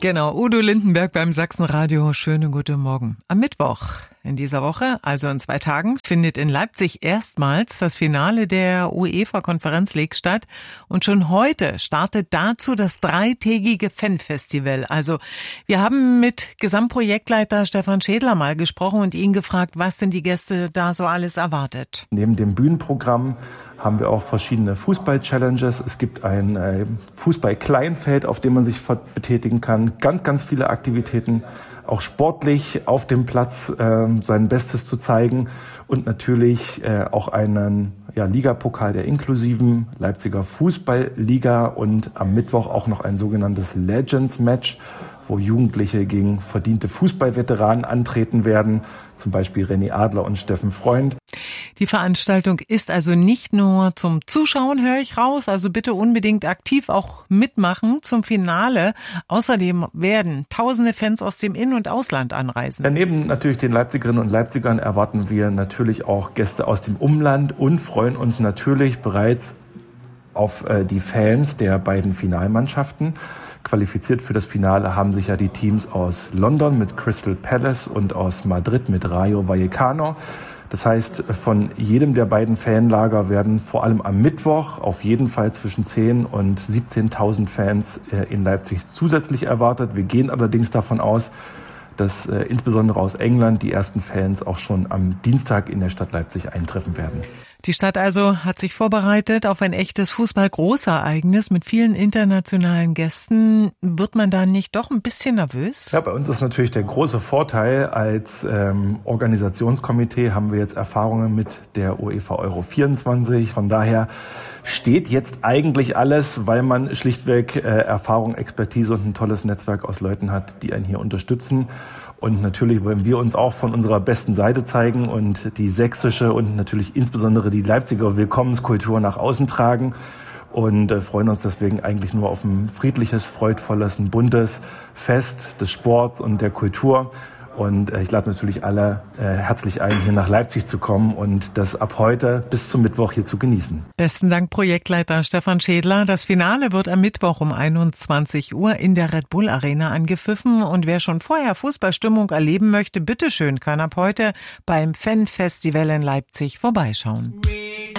Genau, Udo Lindenberg beim Sachsenradio. Schönen guten Morgen. Am Mittwoch in dieser Woche, also in 2 Tagen, findet in Leipzig erstmals das Finale der UEFA Conference League statt. Und schon heute startet dazu das 3-tägige Fanfestival. Also wir haben mit Gesamtprojektleiter Stefan Schädler mal gesprochen und ihn gefragt, was denn die Gäste da so alles erwartet. Neben dem Bühnenprogramm haben wir auch verschiedene Fußball-Challenges. Es gibt ein Fußball-Kleinfeld, auf dem man sich betätigen kann. Ganz viele Aktivitäten, auch sportlich auf dem Platz sein Bestes zu zeigen. Und natürlich auch einen Ligapokal der inklusiven Leipziger Fußballliga und am Mittwoch auch noch ein sogenanntes Legends-Match, wo Jugendliche gegen verdiente Fußballveteranen antreten werden, zum Beispiel René Adler und Steffen Freund. Die Veranstaltung ist also nicht nur zum Zuschauen, höre ich raus, also bitte unbedingt aktiv auch mitmachen zum Finale. Außerdem werden tausende Fans aus dem In- und Ausland anreisen. Daneben natürlich den Leipzigerinnen und Leipzigern erwarten wir natürlich auch Gäste aus dem Umland und freuen uns natürlich bereits auf die Fans der beiden Finalmannschaften. Qualifiziert für das Finale haben sich ja die Teams aus London mit Crystal Palace und aus Madrid mit Rayo Vallecano. Das heißt, von jedem der beiden Fanlager werden vor allem am Mittwoch auf jeden Fall zwischen 10.000 und 17.000 Fans in Leipzig zusätzlich erwartet. Wir gehen allerdings davon aus, dass insbesondere aus England die ersten Fans auch schon am Dienstag in der Stadt Leipzig eintreffen werden. Die Stadt also hat sich vorbereitet auf ein echtes Fußball-Großereignis mit vielen internationalen Gästen. Wird man da nicht doch ein bisschen nervös? Ja, bei uns ist natürlich der große Vorteil, als Organisationskomitee haben wir jetzt Erfahrungen mit der UEFA Euro 24. Von daher steht jetzt eigentlich alles, weil man schlichtweg Erfahrung, Expertise und ein tolles Netzwerk aus Leuten hat, die einen hier unterstützen. Und natürlich wollen wir uns auch von unserer besten Seite zeigen und die sächsische und natürlich insbesondere die Leipziger Willkommenskultur nach außen tragen und freuen uns deswegen eigentlich nur auf ein friedliches, freudvolles, ein buntes Fest des Sports und der Kultur. Und ich lade natürlich alle herzlich ein, hier nach Leipzig zu kommen und das ab heute bis zum Mittwoch hier zu genießen. Besten Dank, Projektleiter Stefan Schädler. Das Finale wird am Mittwoch um 21 Uhr in der Red Bull Arena angepfiffen. Und wer schon vorher Fußballstimmung erleben möchte, bitteschön, kann ab heute beim Fanfestival in Leipzig vorbeischauen.